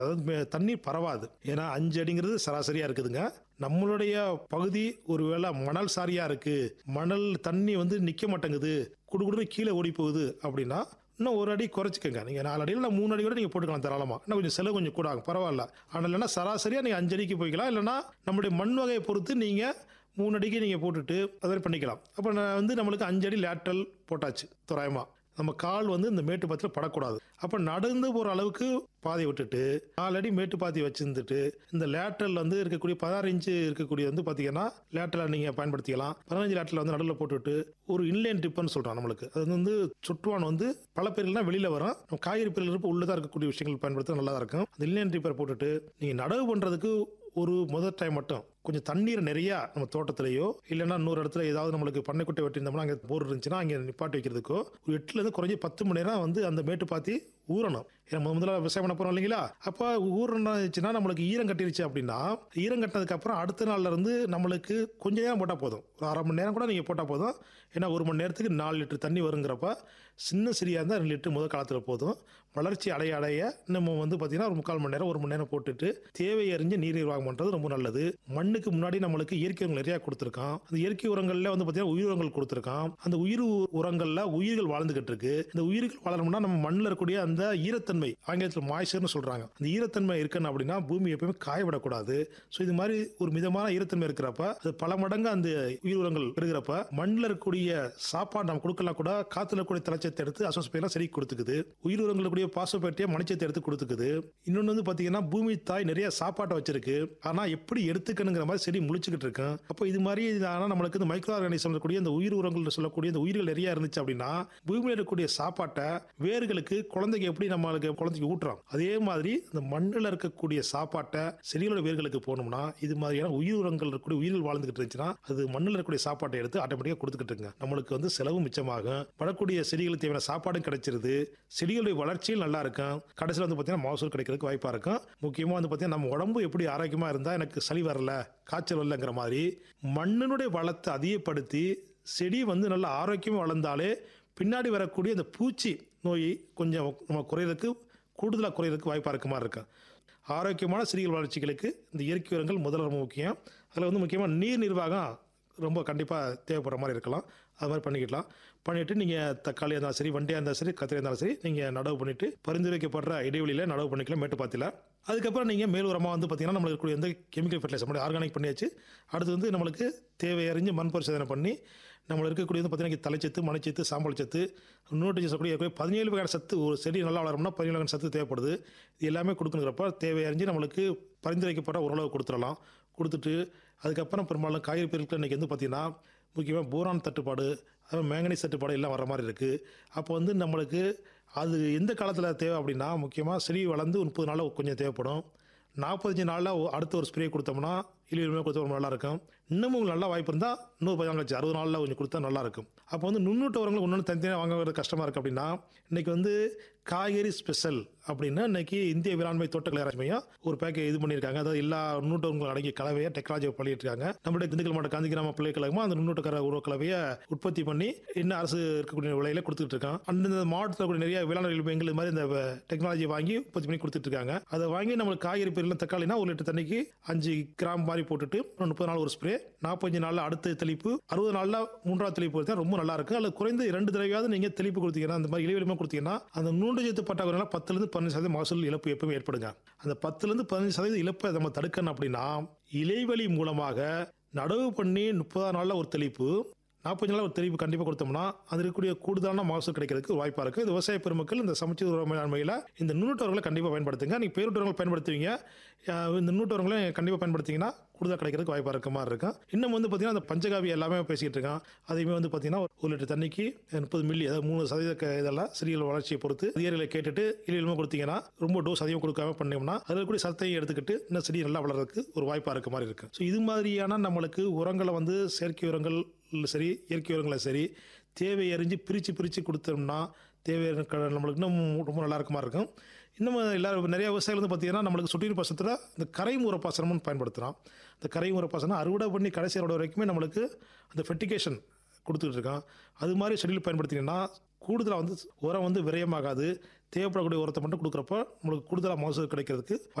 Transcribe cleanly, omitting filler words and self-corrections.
அதாவது தண்ணீர் பரவாது. ஏன்னா 5 அடிங்கிறது சராசரியா இருக்குதுங்க. நம்மளுடைய பகுதி ஒருவேளை மணல் சாரியா இருக்கு, மணல் தண்ணி வந்து நிக்க மாட்டேங்குது, குடுகுடுன்னு கீழே ஓடி போகுது அப்படின்னா இன்னும் 1 அடி குறைச்சிக்கங்க. நீங்க 4 அடி இல்ல 3 அடி கூட நீங்க போட்டுக்கலாம் தாராளமா. இன்னும் கொஞ்சம் செலவு கொஞ்சம் கூட ஆகும், பரவாயில்ல. ஆனா இல்லைன்னா சராசரியா நீங்க 5 அடிக்கு போய்க்கலாம். இல்லைன்னா நம்முடைய மண் வகையை பொறுத்து நீங்க 3 அடிக்கு நீங்க போட்டுட்டு அது மாதிரி பண்ணிக்கலாம். அப்ப நான் வந்து நம்மளுக்கு 5 அடி லேட்ரல் போட்டாச்சு தோராயமா. நம்ம கால் வந்து இந்த மேட்டு பாத்தியில் படக்கூடாது. அப்ப நடந்து போற அளவுக்கு பாதை விட்டுட்டு 4 அடி மேட்டு பாத்தி வச்சிருந்துட்டு இந்த லேட்ரல் வந்து இருக்கக்கூடிய 16 இன்ச்சு இருக்கக்கூடிய வந்து பாத்தீங்கன்னா லேட்ரல் நீங்க பயன்படுத்திக்கலாம். 15 லேட்ரல் வந்து நடுவில் போட்டுட்டு ஒரு இன்லைன் டிப்பர்னு சொல்றோம் நம்மளுக்கு. அது வந்து சுற்றுவான் வந்து பல பேர்லாம் வெளியில வரும். நம்ம காய்கறி பேரில் இருப்ப உள்ளதா இருக்கக்கூடிய விஷயங்கள் பயன்படுத்த நல்லா தான் இருக்கும். அந்த இன்லைன் டிப்பர் போட்டுட்டு நீங்க நடவு பண்றதுக்கு ஒரு முதல் டைம் மட்டும் கொஞ்சம் தண்ணீர் நிறைய நம்ம தோட்டத்திலேயோ இல்லைன்னா இன்னொரு இடத்துல ஏதாவது நம்மளுக்கு பண்ணைக்குட்டை வெட்டியிருந்தோம்னா அங்கே போர் இருந்துச்சுன்னா அங்கே நிப்பாட்டி வைக்கிறதுக்கோ ஒரு 8லேருந்து குறைஞ்சி 10 மணி நேரம் வந்து அந்த மேட்டு பாத்தி ஊறணும். ஏன்னா முதல்ல விவசாயம் பண்ண போறோம் இல்லைங்களா? அப்போ ஊறணுச்சுன்னா நம்மளுக்கு ஈரம் கட்டிருச்சு அப்படின்னா ஈரம் கட்டினதுக்கு அப்புறம் அடுத்த நாள்ல இருந்து நம்மளுக்கு கொஞ்ச நேரம் போட்டால் போதும். ஒரு அரை மணி நேரம் கூட நீங்கள் போட்டால் போதும். ஏன்னா 1 மணி நேரத்துக்கு 4 லிட்டர் தண்ணி வருங்கிறப்ப சின்ன சிறியா இருந்தால் 2 லிட்டர் முதல் காலத்தில் போதும். வளர்ச்சி அடைய அடைய நம்ம வந்து பார்த்தீங்கன்னா ஒரு 3/4 மணி நேரம் 1 மணி நேரம் போட்டுட்டு தேவை அறிஞ்சு நீர் நிர்வாகம் பண்ணுறது ரொம்ப நல்லது. மண்ணுக்கு முன்னாடி நம்மளுக்கு இயற்கை உரங்கள் நிறைய கொடுத்துருக்கான். அந்த இயற்கை உரங்கள்ல வந்து பார்த்தீங்கன்னா உயிர் உரங்கள் கொடுத்துருக்கான். அந்த உயிர் உரங்கள்ல உயிர்கள் வாழ்ந்துகிட்டு இருக்கு. இந்த உயிர்கள் வளரணும்னா நம்ம மண்ணில் இருக்கக்கூடிய அந்த ஈரத்தன்மை, ஆங்கிலத்தில் மாய்ச்சர்னு சொல்றாங்க, அந்த ஈரத்தன்மை இருக்கணும் அப்படின்னா பூமி எப்பவுமே காய விடக்கூடாது. ஸோ இது மாதிரி ஒரு மிதமான ஈரத்தன்மை இருக்கிறப்ப அது பல மடங்கு அந்த உயிர் உரங்கள் பெறுகிறப்ப மண்ணில் இருக்கக்கூடிய சாப்பாடு நம்ம கொடுக்கலாம் கூட காத்துல இருக்கக்கூடிய தலைச்சத்தை எடுத்து அசோஸ்பேலாம் சரி கொடுத்துக்குது. உயிர் உரங்கள் கூடிய பாசோபேட்டியை மணிச்சத்தை எடுத்து கொடுத்துக்குது. இன்னொன்று வந்து பார்த்தீங்கன்னா பூமி தாய் நிறைய சாப்பாட்டை வச்சிருக்கு. ஆனா எப்படி எடுத்துக்கணுங்கிற மாதிரி செடி முழிச்சுக்கிட்டு இருக்கும். அப்போ இது மாதிரி நம்மளுக்கு இந்த மைக்ரோ ஆர்கானிசம் கூடிய இந்த உயிர் உரங்கள் சொல்லக்கூடிய இந்த உயிர்கள் நிறைய இருந்துச்சு அப்படின்னா பூமியில் இருக்கக்கூடிய சாப்பாட்டை வேர்களுக்கு குழந்தைக்கு எப்படி நம்மளுக்கு குழந்தைக்கு ஊட்டுறோம் அதே மாதிரி இந்த மண்ணில் இருக்கக்கூடிய சாப்பாட்டை செடிகளோட வேர்களுக்கு போகணும்னா இது மாதிரியான உயிர் உரங்கள் இருக்கக்கூடிய உயிர்கள் வாழ்ந்துகிட்டு இருந்துச்சுன்னா அது மண்ணில் இருக்கக்கூடிய சாப்பாட்டை எடுத்து ஆட்டோமேட்டிக்கா கொடுத்துக்கிட்டு இருக்குங்க. நம்மளுக்கு வந்து செலவும் மிச்சமாகும், வரக்கூடிய செடிகளுக்கு தேவையான சாப்பாடும் கிடைச்சிருது, செடிகளுடைய வளர்ச்சியும் நல்லா இருக்கும், கடைசியில் வந்து பார்த்தீங்கன்னா மகசூல் கிடைக்கிறதுக்கு வாய்ப்பா இருக்கும். முக்கியமாக வந்து பார்த்தீங்கன்னா நம்ம உடம்பு எப்படி ஆரோக்கியமா இருந்தா எனக்கு சளி வரல காய்ச்சல் வரலங்கிற மாதிரி மண்ணினுடைய வளத்தை அதிகப்படுத்தி செடி வந்து நல்ல ஆரோக்கியமாக வளர்ந்தாலே பின்னாடி வரக்கூடிய அந்த பூச்சி நோய் கொஞ்சம் நம்ம குறையிறதுக்கு கூடுதலாக குறையிறதுக்கு வாய்ப்பாக இருக்க மாதிரி இருக்கும். ஆரோக்கியமான செடிகள் வளர்ச்சிகளுக்கு இந்த இயற்கை உரங்கள் முதல்ல ரொம்ப முக்கியம். அதில் வந்து முக்கியமாக நீர் நிர்வாகம் ரொம்ப கண்டிப்பாக தேவைப்படுற மாதிரி இருக்கலாம். அது மாதிரி பண்ணிக்கலாம். பண்ணிவிட்டு நீங்கள் தக்காளியாக இருந்தாலும் சரி, வண்டியாக இருந்தாலும் சரி, கத்திரியாக இருந்தாலும் சரி நீங்கள் நடவு பண்ணிவிட்டு பரிந்துரைக்கப்படுற இடைவெளியில் நடவு பண்ணிக்கலாம் மேட்டுப்பாத்தியில். அதுக்கப்புறம் நீங்கள் மேல் உரமாக வந்து பார்த்தீங்கன்னா நம்மளுக்கு இருக்கக்கூடிய எந்த கெமிக்கல் ஃபெர்டிலைசர் ஆர்கானிக் பண்ணியாச்சு. அடுத்து வந்து நம்மளுக்கு தேவை அறிஞ்சு மண் பரிசோதனை பண்ணி நம்மளுக்கு இருக்கக்கூடிய வந்து பார்த்தீங்கன்னா தலைச்சத்து, மணிச்சத்து, சாம்பல் சத்து, நூற்றி சொல்லக்கூடிய 17 வகையான சத்து ஒரு செடி நல்லா வளரணும்னா 17 வகையான சத்து தேவைப்படுது. இது எல்லாமே கொடுக்கணுங்கிறப்ப தேவை அறிஞ்சு நம்மளுக்கு பரிந்துரைக்கப்பட்ட ஓரளவு கொடுத்துடலாம். கொடுத்துட்டு அதுக்கப்புறம் பெரும்பாலும் காய்கறி பயிர்களுக்கு இன்றைக்கி வந்து பார்த்திங்கன்னா முக்கியமாக போரான் தட்டுப்பாடு, அதாவது மேங்கனீஸ் தட்டுப்பாடு எல்லாம் வர மாதிரி இருக்குது. அப்போ வந்து நம்மளுக்கு அது எந்த காலத்தில் தேவை அப்படின்னா முக்கியமாக செடி வளர்ந்து 30 நாளில் கொஞ்சம் தேவைப்படும். 45 நாளில் அடுத்த ஒரு ஸ்ப்ரே கொடுத்தோம்னா இழிவுமே கொடுத்தா ரொம்ப நல்லாயிருக்கும். இன்னமும் நல்லா வாய்ப்பு இருந்தால் இன்னொரு 10 நாள் 60 நாளில் கொஞ்சம் கொடுத்தா நல்லாயிருக்கும். அப்போ வந்து நுண்ணூட்ட உரங்கள் ஒன்று தனித்தனியாக வாங்குறது கஷ்டமாக இருக்குது அப்படின்னா இன்றைக்கி வந்து காய்கறி ஸ்பெஷல் அப்படின்னா இன்றைக்கி இந்திய வேளாண்மை தோட்டக்கலை ஆராய்ச்சி மையம் ஒரு பேக்கேஜ் இது பண்ணியிருக்காங்க. அதாவது எல்லா நுண்ணூட்ட உரங்களும் அடங்கிய கலவையை டெக்னாலஜி பண்ணிட்டு இருக்காங்க. நம்மளுடைய திண்டுக்கல் மாவட்ட காந்தி கிராம பல்கலைக்கழகமாக அந்த நுண்ணூட்ட உர கலவையை உற்பத்தி பண்ணி இன்னும் அரசு இருக்கக்கூடிய விலையில கொடுத்துட்டு இருக்காங்க. அந்தந்த மாவட்டத்தில் கூட நிறைய வேளாண் மையங்கள் மாதிரி இந்த டெக்னாலஜி வாங்கி உற்பத்தி பண்ணி கொடுத்துட்டு இருக்காங்க. அதை வாங்கி நம்மளுக்கு காய்கறி பயிரில் தக்காளினா 1 லிட்டர் தண்ணிக்கு 5 கிராம் மாதிரி போட்டுட்டு 30 நாள் ஒரு ஸ்ப்ரே, 45 நாளில் அடுத்த தெளிப்பு, 60 நாளில் 3வது தெளிப்பு கொடுத்தா ரொம்ப நல்லா இருக்கும். அதில் குறைந்த 2 தடவையாவது நீங்கள் தெளிப்பு கொடுத்தீங்கன்னா அந்த மாதிரி இடைவெளிமா கொடுத்தீங்கன்னா அந்த நூண்டுச்சத்து பற்றாக்குறையினால 10லேருந்து 15% மகசூல் இழப்பு எப்பவுமே ஏற்படுங்க. அந்த 10லேருந்து 15% இழப்பை நம்ம தடுக்கணும் அப்படின்னா இலைவெளி மூலமாக நடவு பண்ணி 30 நாளில் ஒரு தெளிப்பு, 40 நாளில் ஒரு தெளிப்பு கண்டிப்பாக கொடுத்தோம்னா அது இருக்கக்கூடிய கூடுதலான மகசூல் கிடைக்கிறதுக்கு வாய்ப்பாக இருக்குது. இது விவசாய பெருமக்கள் இந்த சமச்சீர் உர மேலாண்மையில் இந்த நுண்ணூட்ட உரங்களை கண்டிப்பாக பயன்படுத்துங்க. நீங்கள் பேரூட்ட உரங்கள் பயன்படுத்துவீங்க, இந்த நுண்ணூட்ட உரங்களை கண்டிப்பாக பயன்படுத்திங்கன்னா கூடுதலாக கிடைக்கிறதுக்கு வாய்ப்பாக இருக்க மாதிரி இருக்கும். இன்னும் வந்து பார்த்தீங்கன்னா அந்த பஞ்சகாவி எல்லாமே பேசிக்கிட்டு இருக்கான். அதையுமே வந்து பார்த்தீங்கன்னா 1 லிட்டர் தண்ணிக்கு 30 மில்லி, அதாவது 3% இதெல்லாம் செடிகள் வளர்ச்சியை பொறுத்து அதிகாரிகளை கேட்டுட்டு இலையிலுமே கொடுத்தீங்கன்னா ரொம்ப டோஸ் அதிகம் கொடுக்காம பண்ணோம்னா அதில் கூட சத்தையும் எடுத்துக்கிட்டு இன்னும் செடி நல்லா வளர்றதுக்கு ஒரு வாய்ப்பாக இருக்க மாதிரி இருக்குது. ஸோ இது மாதிரியான நம்மளுக்கு உரங்களை வந்து செயற்கை உரங்கள் சரி இயற்கை உரங்களை சரி தேவை அறிஞ்சு பிரித்து கொடுத்தோம்னா தேவை நம்மளுக்கு இன்னும் ரொம்ப நல்லா இருக்க மாதிரி இருக்கும். இன்னும் எல்லாரும் நிறைய விவசாயிகள் வந்து பார்த்தீங்கன்னா நம்மளுக்கு சொட்டு நீர் பாசனத்தில் இந்த கரைமுறை பாசனம்னு பயன்படுத்துகிறோம். இந்த கரைமுறை பாசனம் அறுவடை பண்ணி கடைசி அறுவடை வரைக்குமே நம்மளுக்கு அந்த ஃபெர்டிகேஷன் கொடுத்துட்டு இருக்கான். அது மாதிரி செடியில் பயன்படுத்திங்கன்னா கூடுதலாக வந்து உரம் வந்து விரயமாகாது. தேவைப்படக்கூடிய உரத்தை மட்டும் கொடுக்குறப்ப நம்மளுக்கு கூடுதலாக மகசூல் கிடைக்கிறதுக்கு